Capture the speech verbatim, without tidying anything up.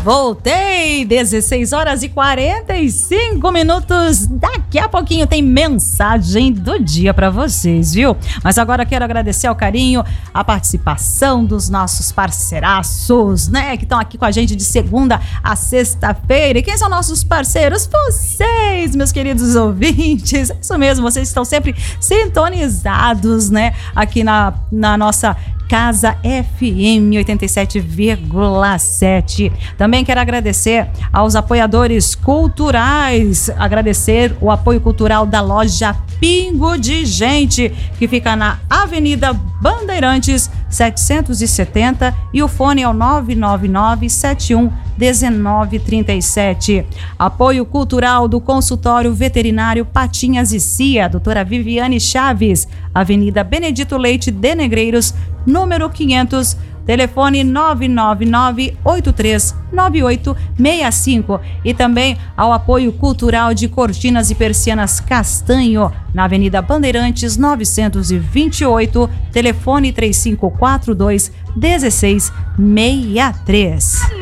Voltei, dezesseis horas e quarenta e cinco minutos. Daqui a pouquinho tem mensagem do dia para vocês, viu? Mas agora quero agradecer ao carinho, a participação dos nossos parceiraços, né? Que estão aqui com a gente de segunda a sexta-feira. E quem são nossos parceiros? Vocês, meus queridos ouvintes. Isso mesmo, vocês estão sempre sintonizados, né? Aqui na, na nossa Casa F M oitenta e sete vírgula sete. Também quero agradecer aos apoiadores culturais, agradecer o apoio cultural da loja Pingo de Gente, que fica na Avenida Bandeirantes setecentos e setenta, e o fone é o nove nove nove, sete um um nove três sete. Apoio cultural do consultório veterinário Patinhas e Cia, doutora Viviane Chaves, Avenida Benedito Leite de Negreiros, número quinhentos, telefone nove nove nove, oito três nove oito seis cinco. E também ao apoio cultural de Cortinas e Persianas Castanho, na Avenida Bandeirantes novecentos e vinte e oito, telefone três cinco quatro dois, um seis seis três.